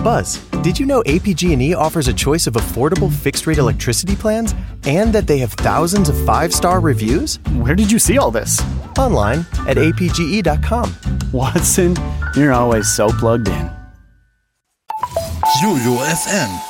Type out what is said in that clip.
Buzz, did you know APG&E offers a choice of affordable fixed-rate electricity plans and that they have thousands of 5-star reviews? Where did you see all this? Online at apge.com. Watson, you're always so plugged in. Jojo FM